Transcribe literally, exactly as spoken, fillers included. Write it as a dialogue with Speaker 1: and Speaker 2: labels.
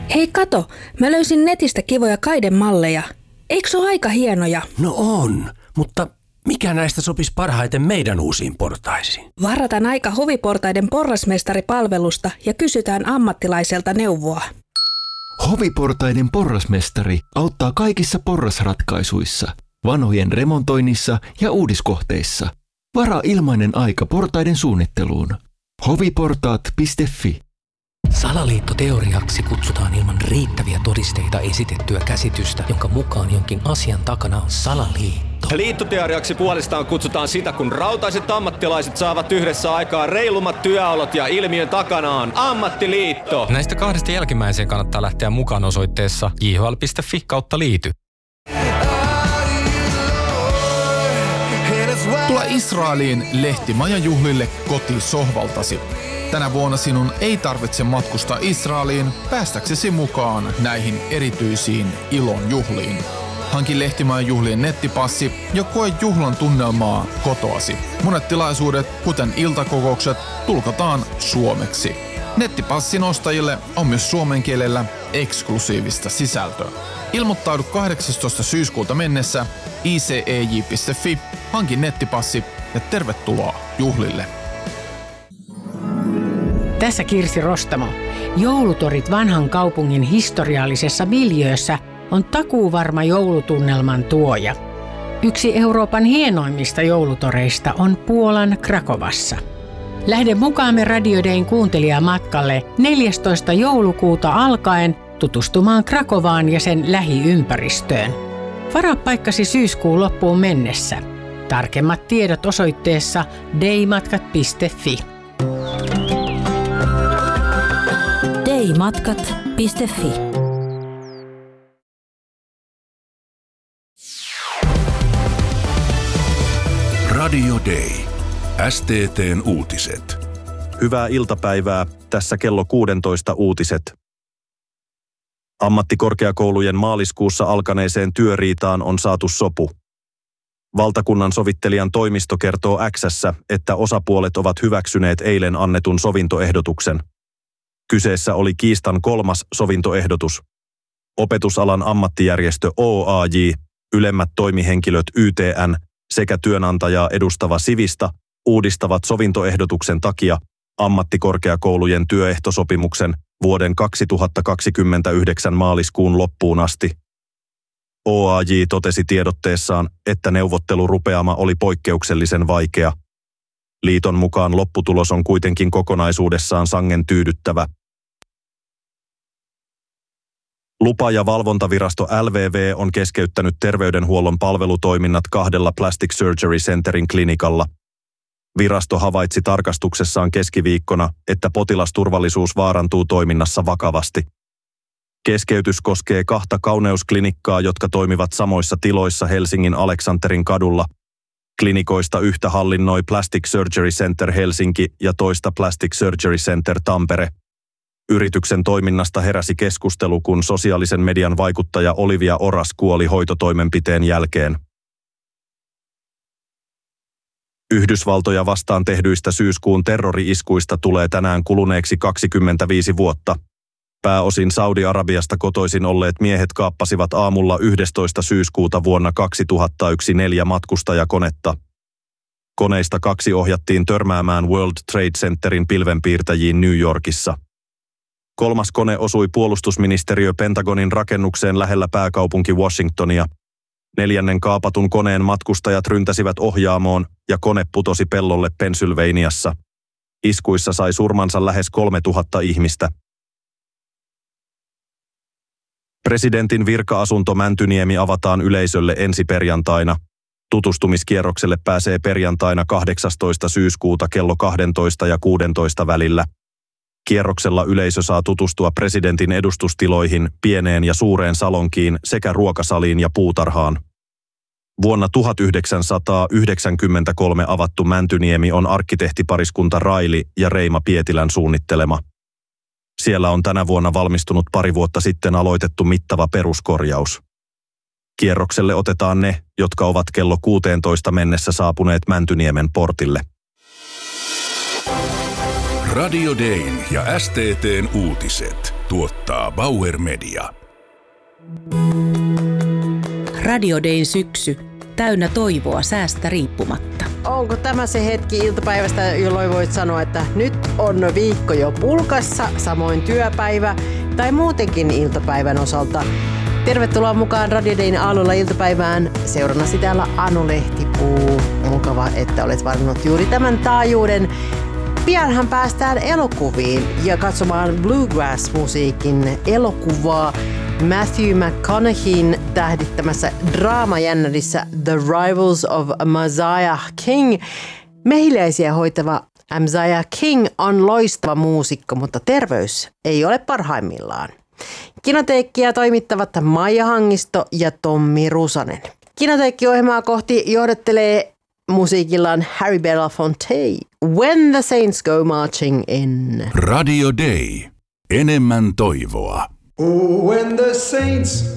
Speaker 1: Hei kato, mä löysin netistä kivoja kaidemalleja. Eikö se ole aika hienoja?
Speaker 2: No on, mutta mikä näistä sopisi parhaiten meidän uusiin portaisiin?
Speaker 1: Varataan aika Hoviportaiden porrasmestaripalvelusta ja kysytään ammattilaiselta neuvoa.
Speaker 3: Hoviportaiden porrasmestari auttaa kaikissa porrasratkaisuissa, vanhojen remontoinnissa ja uudiskohteissa. Varaa ilmainen aika portaiden suunnitteluun. hoviportaat piste fi.
Speaker 4: Salaliittoteoriaksi kutsutaan ilman riittäviä todisteita esitettyä käsitystä, jonka mukaan jonkin asian takana on salaliitto.
Speaker 5: Liittoteoriaksi puolestaan kutsutaan sitä, kun rautaiset ammattilaiset saavat yhdessä aikaa reilummat työolot ja ilmiön takana on ammattiliitto.
Speaker 6: Näistä kahdesta jälkimmäiseen kannattaa lähteä mukaan osoitteessa j h l piste f i kautta liity.
Speaker 7: Tule Israeliin lehtimajan juhlille kotisohvaltasi. Tänä vuonna sinun ei tarvitse matkustaa Israeliin päästäksesi mukaan näihin erityisiin ilon juhliin. Hanki Lehtimajan juhlien nettipassi ja koe juhlan tunnelmaa kotoasi. Monet tilaisuudet, kuten iltakokoukset, tulkataan suomeksi. Nettipassin ostajille on myös suomen kielellä eksklusiivista sisältöä. Ilmoittaudu kahdeksastoista syyskuuta mennessä i c e j piste f i, hanki nettipassi ja tervetuloa juhlille.
Speaker 8: Tässä Kirsi Rostamo. Joulutorit vanhan kaupungin historiallisessa miljöössä on takuuvarma joulutunnelman tuoja. Yksi Euroopan hienoimmista joulutoreista on Puolan Krakovassa. Lähde mukaamme Radio Dayn kuuntelijamatkalle neljästoista joulukuuta alkaen tutustumaan Krakovaan ja sen lähiympäristöön. Varaa paikkasi syyskuun loppuun mennessä. Tarkemmat tiedot osoitteessa daymatkat piste fi.
Speaker 9: daymatkat piste fi.
Speaker 10: Radio Day. S T T:n uutiset.
Speaker 11: Hyvää iltapäivää. Tässä kello kuusitoista uutiset. Ammattikorkeakoulujen maaliskuussa alkaneeseen työriitaan on saatu sopu. Valtakunnan sovittelijan toimisto kertoo X:ssä, että osapuolet ovat hyväksyneet eilen annetun sovintoehdotuksen. Kyseessä oli kiistan kolmas sovintoehdotus. Opetusalan ammattijärjestö O A J, ylemmät toimihenkilöt Y T N sekä työnantajaa edustava Sivista uudistavat sovintoehdotuksen takia ammattikorkeakoulujen työehtosopimuksen vuoden kaksituhattakaksikymmentäyhdeksän maaliskuun loppuun asti. O A J totesi tiedotteessaan, että neuvottelurupeama oli poikkeuksellisen vaikea. Liiton mukaan lopputulos on kuitenkin kokonaisuudessaan sangen tyydyttävä. Lupa- ja valvontavirasto L V V on keskeyttänyt terveydenhuollon palvelutoiminnat kahdella Plastic Surgery Centerin klinikalla. Virasto havaitsi tarkastuksessaan keskiviikkona, että potilasturvallisuus vaarantuu toiminnassa vakavasti. Keskeytys koskee kahta kauneusklinikkaa, jotka toimivat samoissa tiloissa Helsingin Aleksanterin kadulla. Klinikoista yhtä hallinnoi Plastic Surgery Center Helsinki ja toista Plastic Surgery Center Tampere. Yrityksen toiminnasta heräsi keskustelu, kun sosiaalisen median vaikuttaja Olivia Oras kuoli hoitotoimenpiteen jälkeen. Yhdysvaltoja vastaan tehdyistä syyskuun terrori-iskuista tulee tänään kuluneeksi kaksikymmentäviisi vuotta. Pääosin Saudi-Arabiasta kotoisin olleet miehet kaappasivat aamulla yhdestoista syyskuuta vuonna kaksituhattayksi neljä matkustajakonetta. Koneista kaksi ohjattiin törmäämään World Trade Centerin pilvenpiirtäjiin New Yorkissa. Kolmas kone osui puolustusministeriö Pentagonin rakennukseen lähellä pääkaupunki Washingtonia. Neljännen kaapatun koneen matkustajat ryntäsivät ohjaamoon ja kone putosi pellolle Pennsylvaniassa. Iskuissa sai surmansa lähes kolmetuhatta ihmistä. Presidentin virka-asunto Mäntyniemi avataan yleisölle ensi perjantaina. Tutustumiskierrokselle pääsee perjantaina kahdeksastoista syyskuuta kello kaksitoista ja kuusitoista välillä. Kierroksella yleisö saa tutustua presidentin edustustiloihin, pieneen ja suureen salonkiin sekä ruokasaliin ja puutarhaan. Vuonna tuhatyhdeksänsataayhdeksänkymmentäkolme avattu Mäntyniemi on arkkitehtipariskunta Raili ja Reima Pietilän suunnittelema. Siellä on tänä vuonna valmistunut pari vuotta sitten aloitettu mittava peruskorjaus. Kierrokselle otetaan ne, jotka ovat kello kuusitoista mennessä saapuneet Mäntyniemen portille.
Speaker 10: Radio Dayn ja S T T:n uutiset tuottaa Bauer Media.
Speaker 1: Radio Dayn syksy, täynnä toivoa säästä riippumatta.
Speaker 9: Onko tämä se hetki iltapäivästä, jolloin voit sanoa, että nyt on viikko jo pulkassa, samoin työpäivä tai muutenkin iltapäivän osalta? Tervetuloa mukaan Radio Dayn aamulla iltapäivään. Seurannasi täällä Anu Lehtipuu. Mukava, että olet valinnut juuri tämän taajuuden. Pianhan päästään elokuviin ja katsomaan bluegrass-musiikin elokuvaa Matthew McConaugheyn tähdittämässä draamajännärissä The Rivals of Messiah King. Mehiläisiä hoitava Messiah King on loistava muusikko, mutta terveys ei ole parhaimmillaan. Kinoteekkia toimittavat Maija Hangisto ja Tommi Rusanen. Kinoteekki-ohjelmaa kohti johdattelee musiikillaan Harry Belafonte, When the Saints Go Marching In.
Speaker 10: Radio Day. Enemmän toivoa.
Speaker 12: Oh, when the saints